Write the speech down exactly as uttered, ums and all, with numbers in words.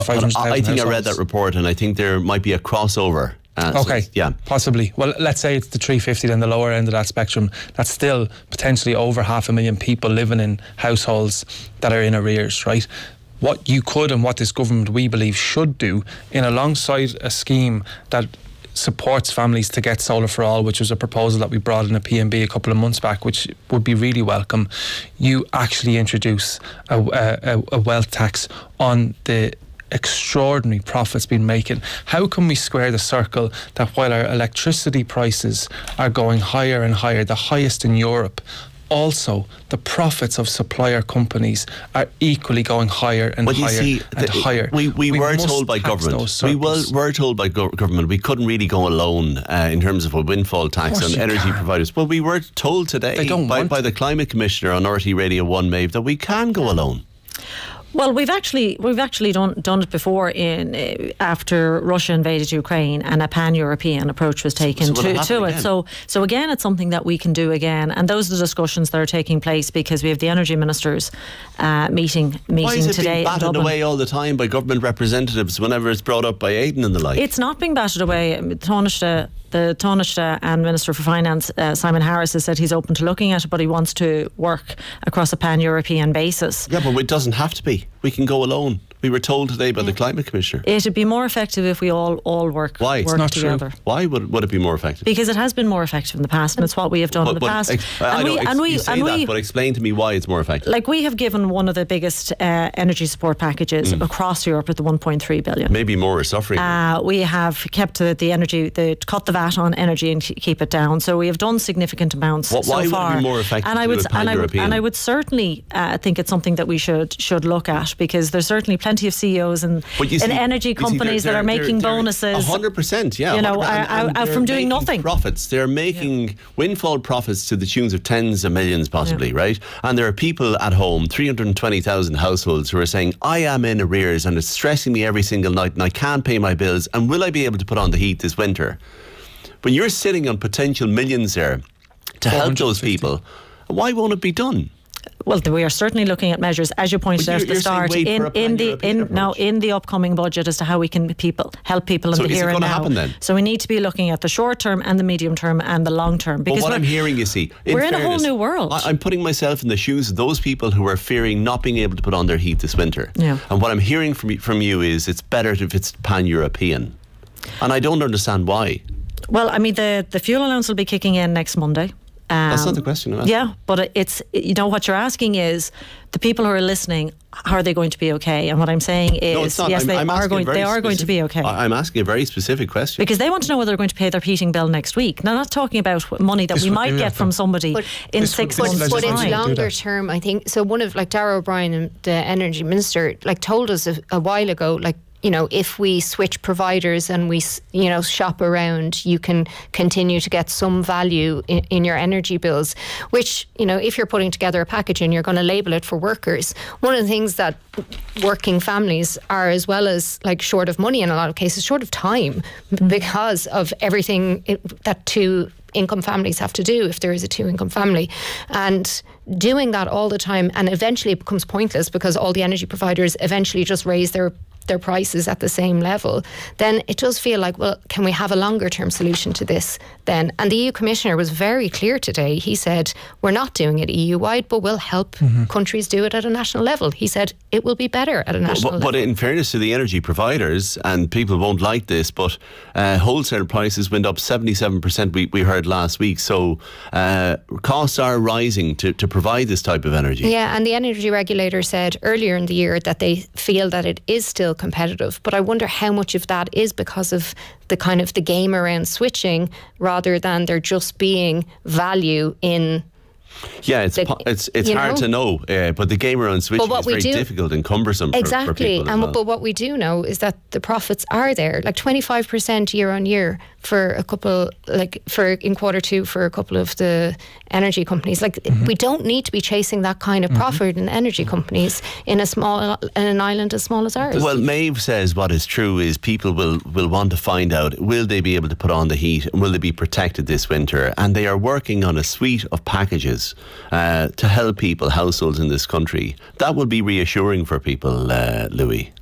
five hundred thousand I think households. I read that report, and I think there might be a crossover. Uh, okay, so yeah, possibly. Well, let's say it's the three fifty, then the lower end of that spectrum. That's still potentially over half a million people living in households that are in arrears, right? What you could and what this government, we believe, should do, in alongside a scheme that supports families to get solar for all, which was a proposal that we brought in a P M B a couple of months back, which would be really welcome. You actually introduce a, a, a wealth tax on the extraordinary profits being making. How can we square the circle that while our electricity prices are going higher and higher, the highest in Europe, also the profits of supplier companies are equally going higher and well, higher see, and the, higher. We, we, we were told by government, we were, were told by go- government we couldn't really go alone uh, in terms of a windfall tax on energy can. providers. Well, we were told today by, by the Climate Commissioner on R T Radio one, Maeve, that we can go alone. Well, we've actually we've actually done done it before in uh, after Russia invaded Ukraine, and a pan-European approach was taken so to, to it. Again? So so again, it's something that we can do again, and those are the discussions that are taking place because we have the energy ministers uh, meeting meeting Why is it today. being batted away all the time by government representatives whenever it's brought up by Aidan and the like? It's not being batted away. Taoiseach, the Taoiseach and Minister for Finance, uh, Simon Harris, has said he's open to looking at it, but he wants to work across a pan-European basis. Yeah, but it doesn't have to be. We can go alone. We were told today by the Climate Commissioner. It'd be more effective if we all all work, Why? work It's not together. True. Why would, would it be more effective? Because it has been more effective in the past, and it's what we have done but, in the but past. Ex- I and know we, ex- and we, you say and that, we, but explain to me why it's more effective. Like, we have given one of the biggest uh, energy support packages mm. across Europe at the one point three billion. Maybe more are suffering. Uh, we have kept the, the energy, the cut the V A T on energy and keep it down. So we have done significant amounts what, so why far. Would it be more effective and I would, to and I would, pan-European? and I would certainly uh, think it's something that we should should look at, because there's certainly plenty of C E Os and in, in energy companies see, they're, they're, that are making they're, bonuses. one hundred percent, yeah. You know, and, and uh, from doing nothing. Profits. They're making yeah. windfall profits to the tunes of tens of millions, possibly, yeah. right? And there are people at home, three hundred twenty thousand households, who are saying, I am in arrears and it's stressing me every single night and I can't pay my bills, and will I be able to put on the heat this winter? When you're sitting on potential millions there to help those people, why won't it be done? Well, we are certainly looking at measures, as you pointed well, out at the start, in, in the in now in the upcoming budget as to how we can people help people in so the here and now. Happen, then? So we need to be looking at the short term and the medium term and the long term. Because what I'm hearing, you see, in we're fairness, in a whole new world. I, I'm putting myself in the shoes of those people who are fearing not being able to put on their heat this winter. Yeah. And what I'm hearing from from you is it's better if it's pan-European, and I don't understand why. Well, I mean, the the fuel allowance will be kicking in next Monday. Um, That's not the question. I'm yeah, but it's, you know, what you're asking is the people who are listening, how are they going to be okay? And what I'm saying is, no, it's not. yes, I'm, they I'm are going. They are specific, going to be okay. I'm asking a very specific question because they want to know whether they're going to pay their heating bill next week. Now, not talking about money that this we might get from somebody but in six but, months' but time. it's longer term, I think. So one of like Darragh O'Brien, the energy minister, like told us a, a while ago, like, you know, if we switch providers and we, you know, shop around, you can continue to get some value in, in your energy bills, which, you know, if you're putting together a package and you're going to label it for workers, one of the things that working families are, as well as like short of money in a lot of cases, short of time because of everything that two income families have to do if there is a two income family, and doing that all the time, and eventually it becomes pointless because all the energy providers eventually just raise their their prices at the same level, then it does feel like, well, can we have a longer term solution to this then? And the E U Commissioner was very clear today. He said, we're not doing it E U-wide, but we'll help mm-hmm. countries do it at a national level. He said it will be better at a national but, level. But in fairness to the energy providers, and people won't like this, but uh, wholesale prices went up seventy-seven percent we, we heard last week. So uh, costs are rising to, to provide this type of energy. Yeah, and the energy regulator said earlier in the year that they feel that it is still competitive, but I wonder how much of that is because of the kind of the game around switching rather than there just being value in. Yeah, it's the, it's it's hard know? to know, uh, but the game around switching is very do, difficult and cumbersome exactly. for, for people. And well. But what we do know is that the profits are there, like twenty-five percent year on year for a couple, like for in quarter two for a couple of the energy companies. Like mm-hmm. we don't need to be chasing that kind of profit mm-hmm. in energy companies in a small in an island as small as ours. Well, Maeve says what is true is people will will want to find out, will they be able to put on the heat and will they be protected this winter? And they are working on a suite of packages uh, to help people, households in this country. That will be reassuring for people, uh, Louis.